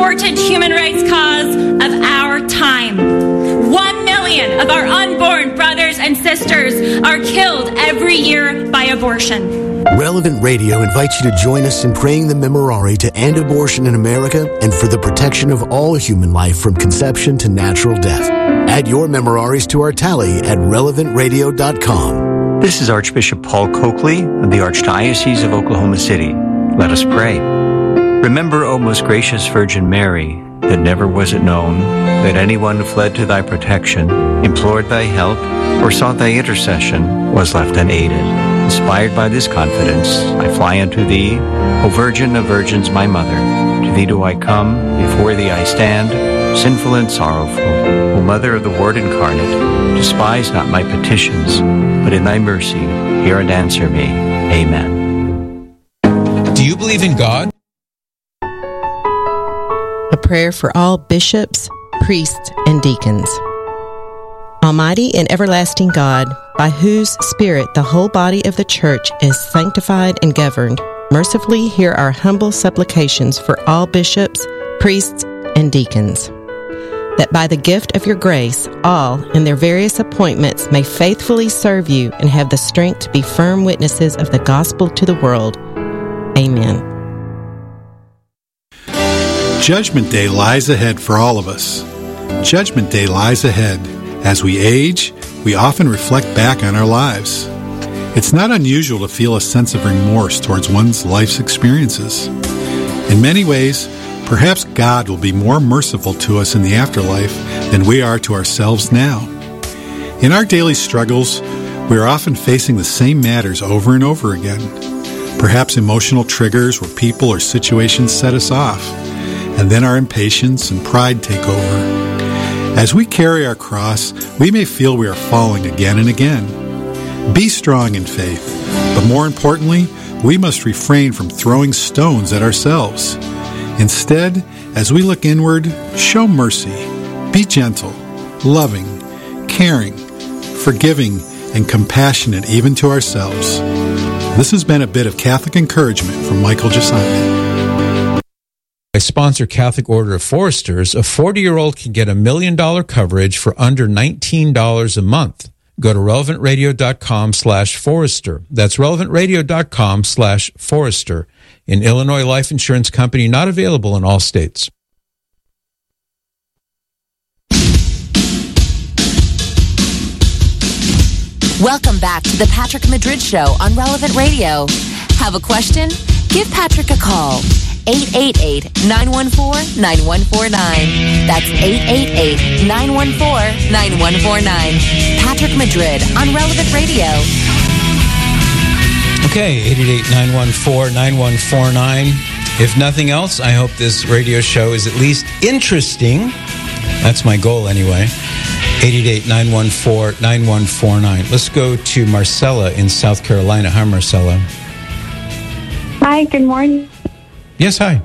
important human rights cause of our time. 1 million of our unborn brothers and sisters are killed every year by abortion. Relevant Radio invites you to join us in praying the Memorare to end abortion in America and for the protection of all human life from conception to natural death. Add your Memoraries to our tally at relevantradio.com. This is Archbishop Paul Coakley of the Archdiocese of Oklahoma City. Let us pray. Remember, O most gracious Virgin Mary, that never was it known that anyone who fled to thy protection, implored thy help, or sought thy intercession was left unaided. Inspired by this confidence, I fly unto thee, O Virgin of Virgins, my Mother. To thee do I come, before thee I stand, sinful and sorrowful. O Mother of the Word incarnate, despise not my petitions, but in thy mercy hear and answer me. Amen. Do you believe in God? A prayer for all bishops, priests, and deacons. Almighty and everlasting God, by whose Spirit the whole body of the Church is sanctified and governed, mercifully hear our humble supplications for all bishops, priests, and deacons, that by the gift of your grace, all in their various appointments may faithfully serve you and have the strength to be firm witnesses of the gospel to the world. Amen. Judgment Day lies ahead for all of us. Judgment Day lies ahead. As we age, we often reflect back on our lives. It's not unusual to feel a sense of remorse towards one's life's experiences. In many ways, perhaps God will be more merciful to us in the afterlife than we are to ourselves now. In our daily struggles, we are often facing the same matters over and over again. Perhaps emotional triggers where people or situations set us off, and then our impatience and pride take over. As we carry our cross, we may feel we are falling again and again. Be strong in faith, but more importantly, we must refrain from throwing stones at ourselves. Instead, as we look inward, show mercy. Be gentle, loving, caring, forgiving, and compassionate even to ourselves. This has been a bit of Catholic encouragement from Michael Jasani. I sponsor Catholic Order of Foresters. A 40-year-old can get $1 million coverage for under $19 a month. Go to relevantradio.com/Forester. That's relevantradio.com/Forester. An Illinois life insurance company not available in all states. Welcome back to the Patrick Madrid Show on Relevant Radio. Have a question? Give Patrick a call. 888-914-9149. That's 888-914-9149. Patrick Madrid on Relevant Radio. Okay, 888-914-9149. If nothing else, I hope this radio show is at least interesting. That's my goal anyway. 888-914-9149. Let's go to Marcella in South Carolina. Hi, Marcella. Hi, good morning. Yes, hi.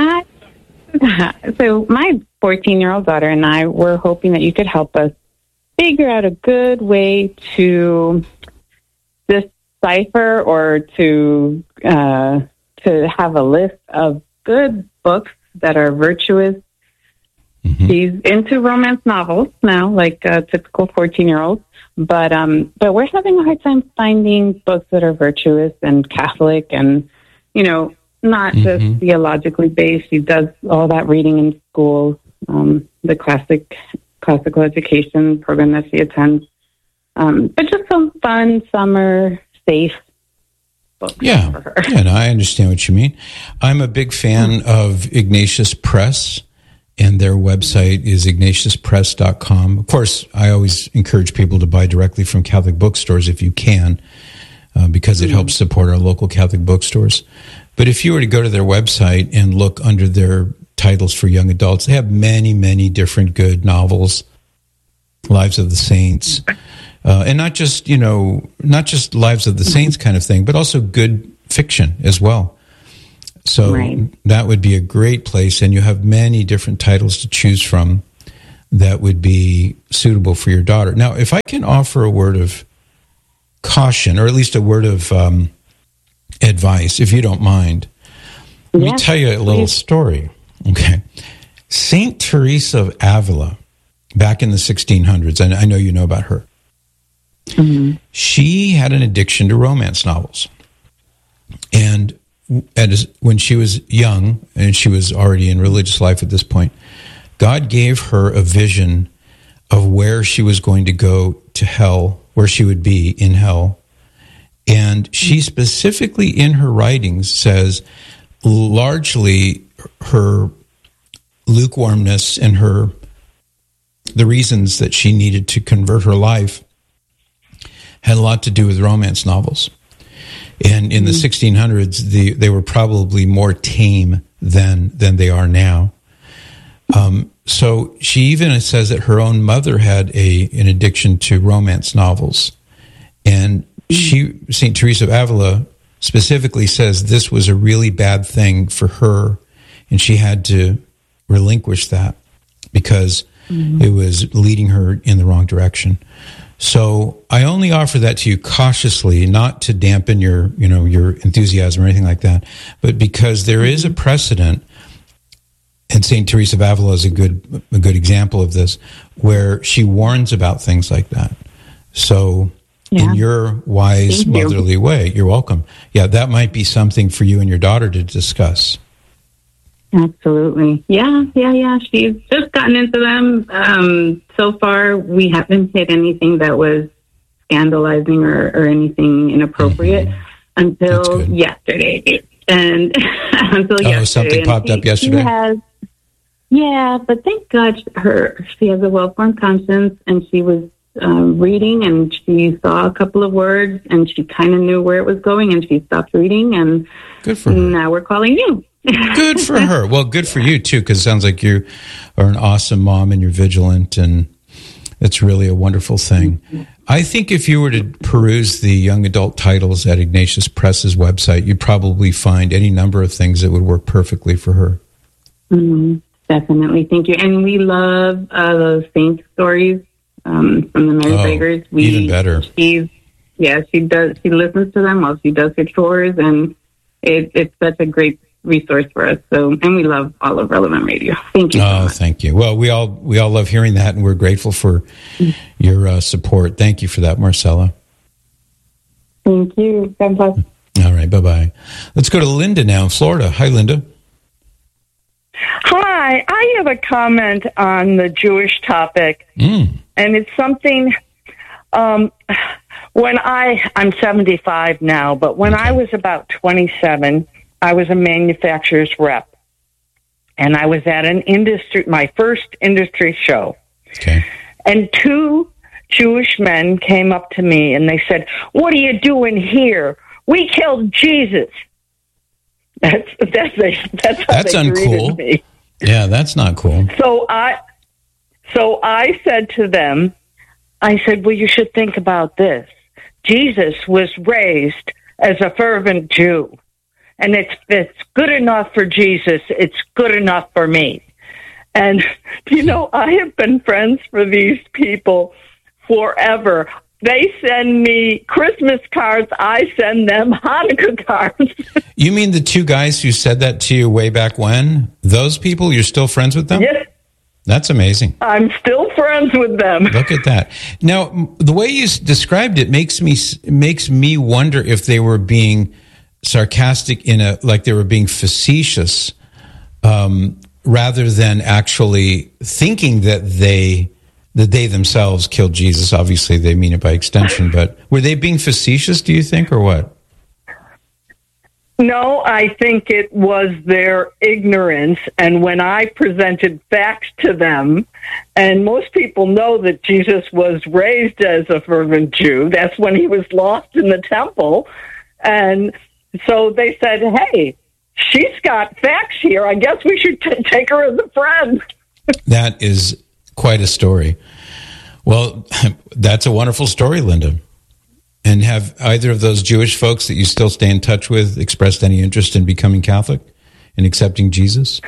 So my 14-year-old daughter and I were hoping that you could help us figure out a good way to decipher or to have a list of good books that are virtuous. Mm-hmm. She's into romance novels now, like a typical 14-year-old, but we're having a hard time finding books that are virtuous and Catholic and, not just theologically based. She does all that reading in school, the classical education program that she attends. But just some fun, summer, safe books for her. Yeah, no, I understand what you mean. I'm a big fan of Ignatius Press, and their website is ignatiuspress.com. Of course, I always encourage people to buy directly from Catholic bookstores if you can, because it helps support our local Catholic bookstores. But if you were to go to their website and look under their titles for young adults, they have many, many different good novels, Lives of the Saints, and not just Lives of the Saints kind of thing, but also good fiction as well. So that would be a great place, and you have many different titles to choose from that would be suitable for your daughter. Now, if I can offer a word of caution, or at least a word of advice, if you don't mind. Let me tell you a little story. Okay. Saint Teresa of Avila, back in the 1600s, and I know you know about her. Mm-hmm. She had an addiction to romance novels. And when she was young, and she was already in religious life at this point, God gave her a vision of where she was going to go to hell, where she would be in hell. And she specifically in her writings says largely her lukewarmness and the reasons that she needed to convert her life had a lot to do with romance novels. And in the 1600s, they were probably more tame than they are now. So she even says that her own mother had an addiction to romance novels. And St. Teresa of Avila specifically says this was a really bad thing for her, and she had to relinquish that because it was leading her in the wrong direction. So I only offer that to you cautiously, not to dampen your enthusiasm or anything like that, but because there is a precedent, and St. Teresa of Avila is a good example of this, where she warns about things like that. So in your wise, motherly way, you're welcome. Yeah, that might be something for you and your daughter to discuss. Absolutely. Yeah. She's just gotten into them. So far, we haven't hit anything that was scandalizing or anything inappropriate until yesterday. And until yesterday. Oh, something popped up yesterday? But thank God she has a well-formed conscience, and she was reading, and she saw a couple of words, and she kind of knew where it was going, and she stopped reading, and good for her. Now we're calling you. Good for her. Well, good for you, too, because it sounds like you are an awesome mom and you're vigilant, and it's really a wonderful thing. I think if you were to peruse the young adult titles at Ignatius Press's website, you'd probably find any number of things that would work perfectly for her. Definitely. Thank you. And we love those saint stories from the Mary Beggars. Even better. She does. She listens to them while she does her chores, and it's such a great resource for us. So, and we love all of Relevant Radio. Thank you. So much. Thank you. Well, we all love hearing that, and we're grateful for your support. Thank you for that, Marcella. Thank you. God bless. All right. Bye-bye. Let's go to Linda now in Florida. Hi, Linda. Hi. I have a comment on the Jewish topic, and it's something. When I'm 75 now, but when I was about 27, I was a manufacturer's rep, and I was at my first industry show. Okay. And two Jewish men came up to me and they said, "What are you doing here? We killed Jesus." That's how they uncool. greeted me. Yeah, that's not cool. So I said to them, well, you should think about this. Jesus was raised as a fervent Jew. And it's good enough for Jesus. It's good enough for me. And, I have been friends for these people forever. They send me Christmas cards. I send them Hanukkah cards. You mean the two guys who said that to you way back when? Those people, you're still friends with them? Yes. That's amazing. I'm still friends with them. Look at that. Now, the way you described it makes me wonder if they were being sarcastic like they were being facetious, rather than actually thinking that they themselves killed Jesus. Obviously, they mean it by extension, but were they being facetious, do you think, or what? No, I think it was their ignorance. And when I presented facts to them, and most people know that Jesus was raised as a fervent Jew, that's when he was lost in the temple. And so they said, "Hey, she's got facts here. I guess we should take her as a friend." That is quite a story. Well, that's a wonderful story, Linda. And have either of those Jewish folks that you still stay in touch with expressed any interest in becoming Catholic and accepting Jesus?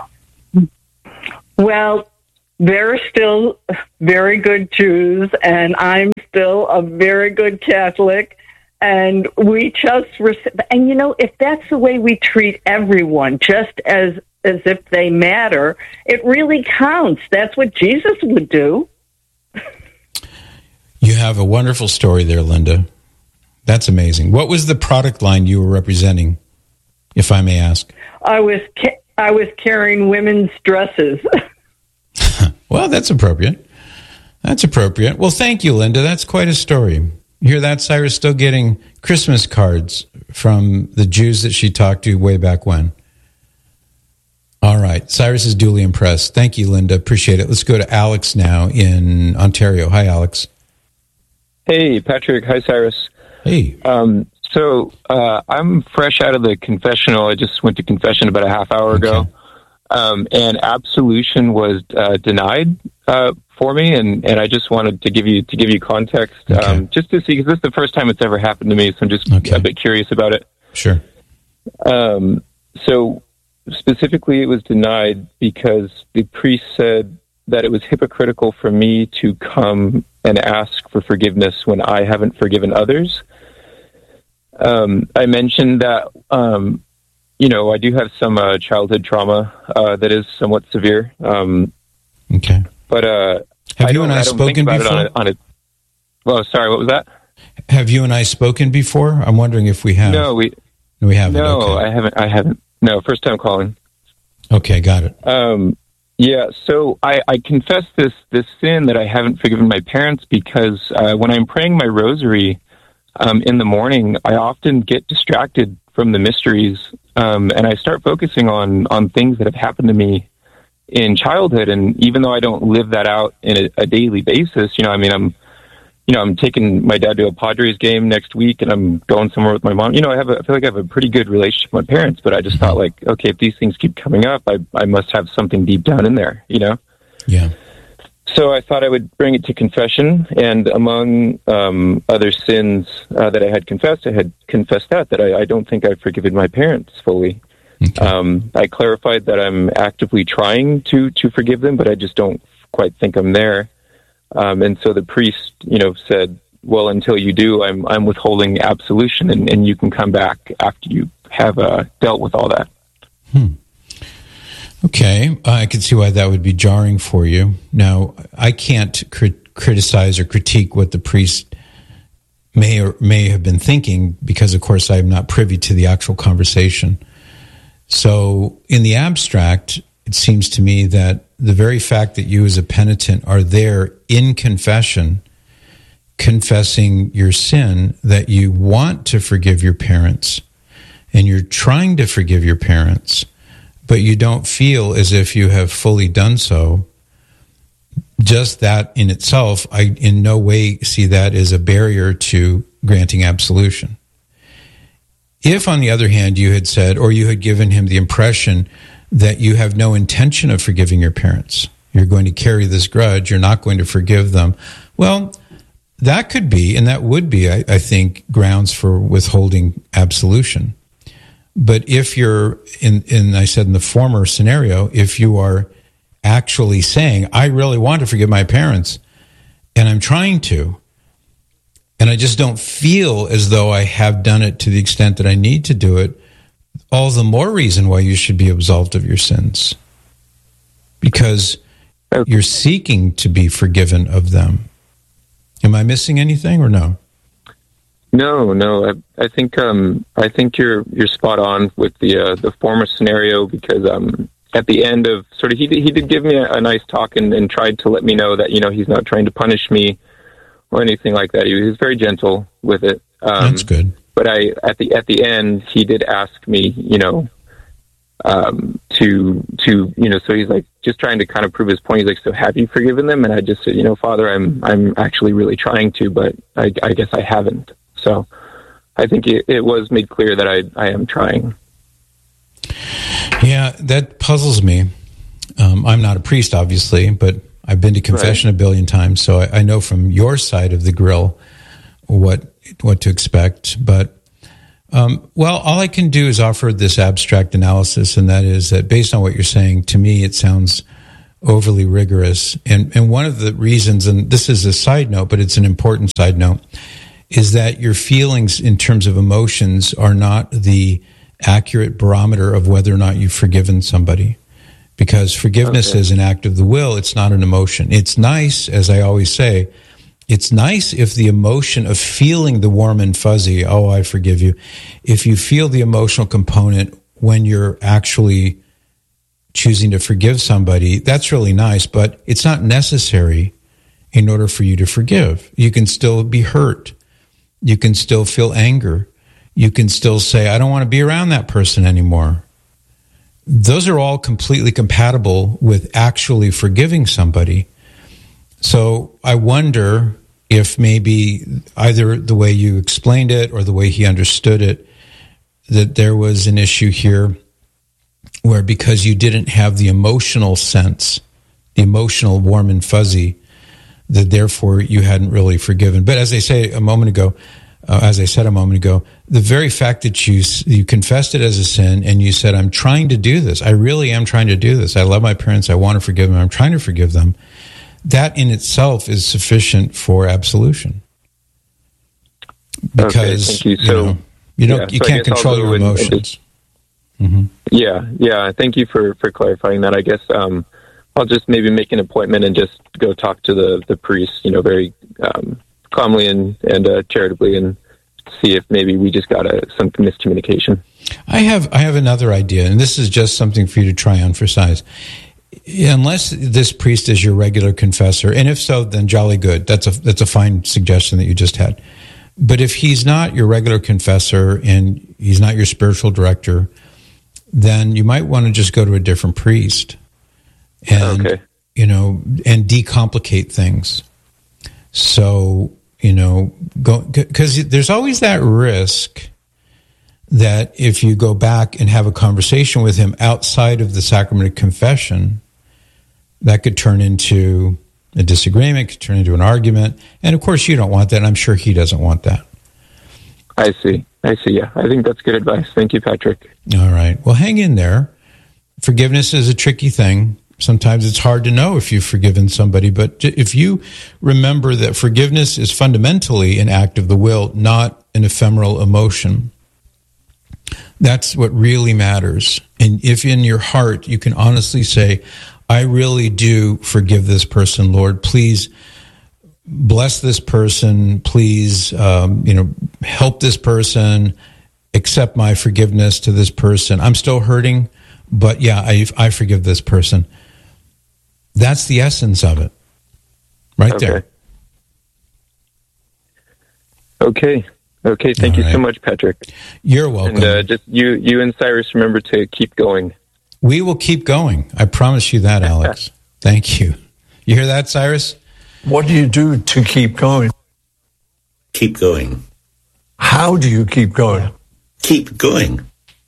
Well, they're still very good Jews, and I'm still a very good Catholic. And we just, and if that's the way we treat everyone, just as if they matter, it really counts. That's what Jesus would do. You have a wonderful story there, Linda. That's amazing. What was the product line you were representing, if I may ask? I was carrying women's dresses. Well, that's appropriate. That's appropriate. Well, thank you, Linda. That's quite a story. You hear that, Cyrus? Still getting Christmas cards from the Jews that she talked to way back when. All right. Cyrus is duly impressed. Thank you, Linda. Appreciate it. Let's go to Alex now in Ontario. Hi, Alex. Hey, Patrick. Hi, Cyrus. Hey. So I'm fresh out of the confessional. I just went to confession about a half hour ago. And absolution was denied for me, and I just wanted to give you context, just to see, because this is the first time it's ever happened to me, so I'm just a bit curious about it. Sure. So specifically, it was denied because the priest said that it was hypocritical for me to come and ask for forgiveness when I haven't forgiven others. I mentioned that, I do have some childhood trauma that is somewhat severe. Okay. But have you and I spoken before? Well, sorry, what was that? Have you and I spoken before? I'm wondering if we have. No, we haven't. No, okay. I haven't. No, first time calling. Okay, got it. Yeah, so I confess this sin that I haven't forgiven my parents because when I'm praying my rosary in the morning, I often get distracted from the mysteries, and I start focusing on things that have happened to me in childhood. And even though I don't live that out in a daily basis, I'm taking my dad to a Padres game next week, and I'm going somewhere with my mom. I feel like I have a pretty good relationship with my parents, but I just thought, like, okay, if these things keep coming up, I must have something deep down in there, Yeah. So I thought I would bring it to confession, and among other sins that I had confessed that I don't think I've forgiven my parents fully. Okay. I clarified that I'm actively trying to forgive them, but I just don't quite think I'm there. And so the priest, said, well, until you do, I'm withholding absolution, and you can come back after you have dealt with all that. Okay, I can see why that would be jarring for you. Now, I can't criticize or critique what the priest may or may have been thinking because, of course, I'm not privy to the actual conversation. So, in the abstract, it seems to me that the very fact that you as a penitent are there in confession, confessing your sin, that you want to forgive your parents, and you're trying to forgive your parents, but you don't feel as if you have fully done so, just that in itself, I in no way see that as a barrier to granting absolution. If, on the other hand, you had said, or you had given him the impression that you have no intention of forgiving your parents, you're going to carry this grudge, you're not going to forgive them, well, that could be, and that would be, I think, grounds for withholding absolution. But if you're, I said in the former scenario, if you are actually saying, I really want to forgive my parents, and I'm trying to, and I just don't feel as though I have done it to the extent that I need to do it, all the more reason why you should be absolved of your sins. Because you're seeking to be forgiven of them. Am I missing anything or no? No. I think you're spot on with the former scenario, because at the end of sort of he did give me a nice talk and tried to let me know that he's not trying to punish me or anything like that. He was very gentle with it. That's good. But at the end he did ask me so he's like just trying to kind of prove his point. He's like, so have you forgiven them? And I just said, Father, I'm actually really trying to, but I guess I haven't. So I think it was made clear that I am trying. Yeah, that puzzles me. I'm not a priest, obviously, but I've been to confession a billion times, so I know from your side of the grill what to expect. But, all I can do is offer this abstract analysis, and that is that based on what you're saying, to me it sounds overly rigorous. And one of the reasons, and this is a side note, but it's an important side note, is that your feelings in terms of emotions are not the accurate barometer of whether or not you've forgiven somebody. Because forgiveness is an act of the will. It's not an emotion. It's nice, as I always say, it's nice if the emotion of feeling the warm and fuzzy, oh, I forgive you, if you feel the emotional component when you're actually choosing to forgive somebody, that's really nice, but it's not necessary in order for you to forgive. You can still be hurt. You can still feel anger. You can still say, I don't want to be around that person anymore. Those are all completely compatible with actually forgiving somebody. So I wonder if maybe either the way you explained it or the way he understood it, that there was an issue here where because you didn't have the emotional sense, the emotional warm and fuzzy, that therefore you hadn't really forgiven. But as I said a moment ago, the very fact that you confessed it as a sin and you said, I'm trying to do this. I really am trying to do this. I love my parents. I want to forgive them. I'm trying to forgive them. That in itself is sufficient for absolution. Because thank you. You can't control your emotions. Yeah. Thank you for clarifying that. I guess I'll just maybe make an appointment and just go talk to the priest, very calmly and charitably, and see if maybe we just got some miscommunication. I have another idea, and this is just something for you to try on for size. Unless this priest is your regular confessor, and if so, then jolly good. That's a fine suggestion that you just had. But if he's not your regular confessor and he's not your spiritual director, then you might want to just go to a different priest and and decomplicate things. So, because there's always that risk that if you go back and have a conversation with him outside of the sacrament of confession, that could turn into a disagreement, could turn into an argument. And of course, you don't want that. And I'm sure he doesn't want that. I see. Yeah. I think that's good advice. Thank you, Patrick. All right. Well, hang in there. Forgiveness is a tricky thing. Sometimes it's hard to know if you've forgiven somebody, but if you remember that forgiveness is fundamentally an act of the will, not an ephemeral emotion, that's what really matters. And if in your heart you can honestly say, I really do forgive this person, Lord, please bless this person, please, help this person, accept my forgiveness to this person. I'm still hurting, but yeah, I forgive this person. That's the essence of it, right there. Okay. Thank you so much, Patrick. You're welcome. And just you and Cyrus, remember to keep going. We will keep going. I promise you that, Alex. Thank you. You hear that, Cyrus? What do you do to keep going? Keep going. How do you keep going? Keep going.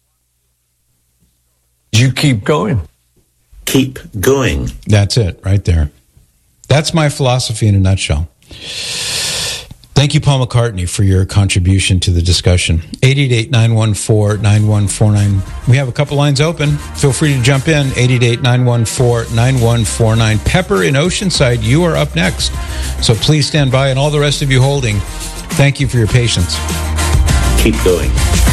You keep going. Keep going. That's it, right there. That's my philosophy in a nutshell. Thank you, Paul McCartney, for your contribution to the discussion. 888-914-9149. We have a couple lines open. Feel free to jump in. 888-914-9149. Pepper in Oceanside, you are up next. So please stand by, and all the rest of you holding, thank you for your patience. Keep going.